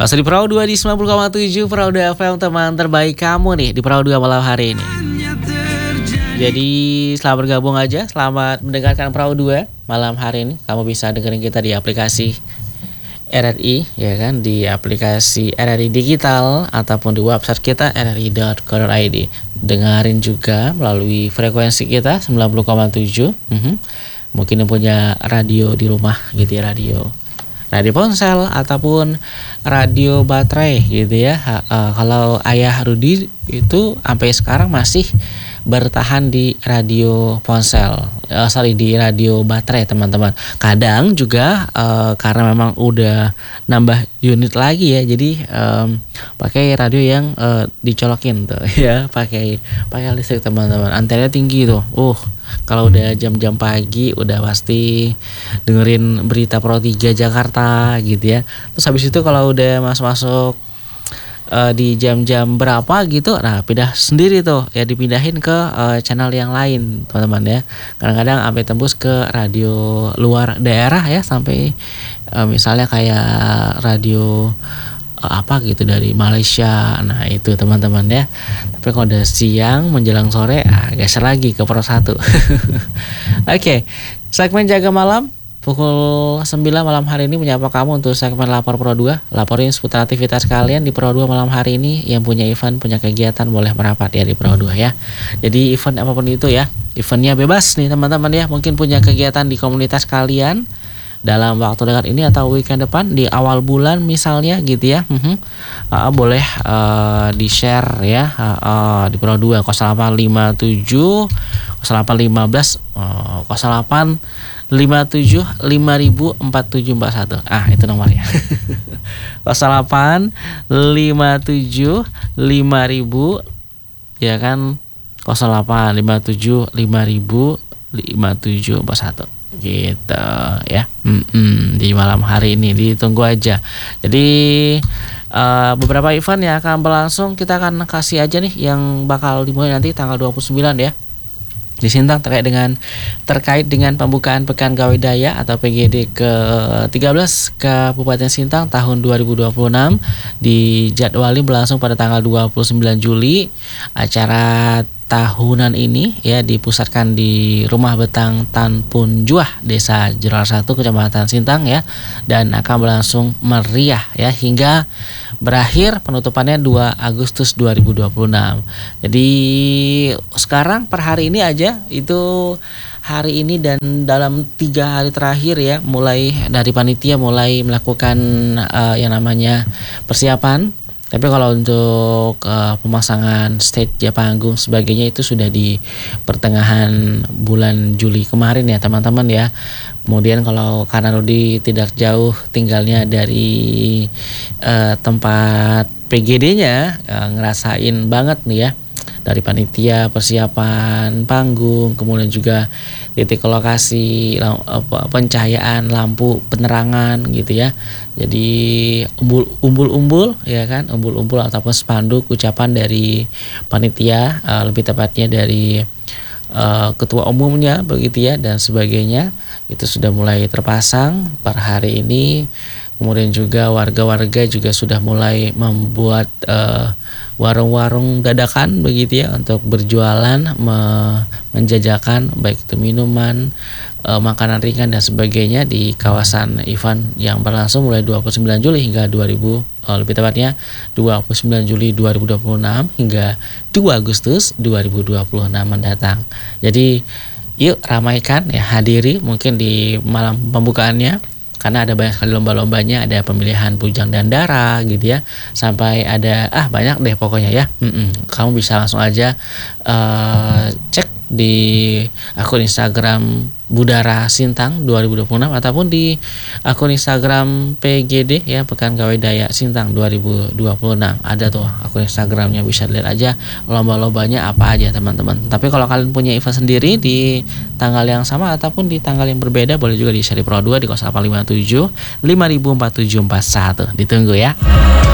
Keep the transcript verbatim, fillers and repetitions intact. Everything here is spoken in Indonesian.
Masih di Perahu dua di sembilan puluh koma tujuh Perahu dua F M, teman terbaik kamu nih di Perahu dua malam hari ini. Jadi selamat bergabung aja, selamat mendengarkan Perahu dua malam hari ini. Kamu bisa dengerin kita di aplikasi R R I, ya kan, di aplikasi R R I Digital ataupun di website kita r r i dot co dot i d. Dengerin juga melalui frekuensi kita sembilan puluh koma tujuh. Mm-hmm. Mungkin yang punya radio di rumah gitu ya, radio radio ponsel ataupun radio baterai gitu ya. Uh, kalau ayah Rudi itu sampai sekarang masih bertahan di radio ponsel, uh, sorry di radio baterai teman-teman. Kadang juga uh, karena memang udah nambah unit lagi ya, jadi um, pakai radio yang uh, dicolokin tuh ya, pakai pakai listrik teman-teman. Antenanya tinggi tuh. Uh, kalau udah jam-jam pagi udah pasti dengerin berita Pro tiga Jakarta gitu ya. Terus habis itu kalau udah masuk-masuk uh, di jam-jam berapa gitu, nah pindah sendiri tuh ya, dipindahin ke uh, channel yang lain teman-teman ya. Kadang-kadang sampai tembus ke radio luar daerah ya, sampai uh, misalnya kayak radio apa gitu dari Malaysia. Nah itu teman-teman ya. Tapi kalau udah siang menjelang sore, ah, geser lagi ke Pro satu. Oke, okay. Segmen Jaga Malam pukul sembilan malam hari ini menyapa kamu untuk segmen Lapor Pro dua. Laporin seputar aktivitas kalian di Pro dua malam hari ini. Yang punya event, punya kegiatan boleh merapat ya di Pro dua ya. Jadi event apapun itu ya, eventnya bebas nih teman-teman ya. Mungkin punya kegiatan di komunitas kalian dalam waktu dekat ini atau weekend depan di awal bulan misalnya gitu ya. uh-huh. uh, Boleh uh, di share ya, uh, uh, di Pro dua nol delapan lima tujuh nol delapan lima belas uh, nol delapan lima tujuh lima ribu empat tujuh empat satu. Ah itu nomornya. nol delapan lima tujuh lima ribu ya kan, nol delapan lima tujuh lima ribu lima tujuh empat satu gitu ya. Mm-mm, di malam hari ini ditunggu aja. Jadi uh, beberapa event yang akan berlangsung kita akan kasih aja nih yang bakal dimulai nanti tanggal dua puluh sembilan ya di Sintang, terkait dengan terkait dengan pembukaan Pekan Gawe Daya atau P G D ke tiga belas Kabupaten Sintang tahun dua ribu dua puluh enam. Dijadwali berlangsung pada tanggal dua puluh sembilan Juli. Acara tahunan ini ya dipusatkan di Rumah Betang Tan Pun Juah, Desa Jerar satu, Kecamatan Sintang ya, dan akan berlangsung meriah ya hingga berakhir penutupannya dua Agustus dua ribu dua puluh enam. Jadi sekarang per hari ini aja itu hari ini dan dalam tiga hari terakhir ya, mulai dari panitia mulai melakukan uh, yang namanya persiapan. Tapi kalau untuk uh, pemasangan stage ya, panggung sebagainya itu sudah di pertengahan bulan Juli kemarin ya teman-teman ya. Kemudian kalau karena Rudi tidak jauh tinggalnya dari uh, tempat P G D-nya, uh, ngerasain banget nih ya, dari panitia persiapan panggung, kemudian juga titik lokasi, pencahayaan, lampu, penerangan gitu ya. Jadi umbul-umbul ya kan, umbul-umbul ataupun spanduk ucapan dari panitia, uh, lebih tepatnya dari uh, ketua umumnya begitu ya, dan sebagainya itu sudah mulai terpasang per hari ini. Kemudian juga warga-warga juga sudah mulai membuat uh, warung-warung dadakan begitu ya, untuk berjualan, me- menjajakan baik itu minuman, e, makanan ringan dan sebagainya di kawasan event yang berlangsung mulai dua puluh sembilan Juli hingga dua ribu e, lebih tepatnya dua puluh sembilan Juli dua ribu dua puluh enam hingga dua Agustus dua ribu dua puluh enam mendatang. Jadi yuk ramaikan ya, hadiri mungkin di malam pembukaannya. Karena ada banyak sekali lomba-lombanya, ada pemilihan bujang dan dara gitu ya, sampai ada ah banyak deh pokoknya ya. Mm-mm. Kamu bisa langsung aja uh, cek di akun Instagram Budara Sintang dua ribu dua puluh enam ataupun di akun Instagram P G D ya, Pekan Gawe Daya Sintang dua ribu dua puluh enam. Ada tuh akun Instagramnya, bisa lihat aja lomba-lombanya apa aja teman-teman. Tapi kalau kalian punya event sendiri di tanggal yang sama ataupun di tanggal yang berbeda, boleh juga di share di Pro dua di nol delapan lima tujuh lima ribu empat tujuh empat satu. Ditunggu ya.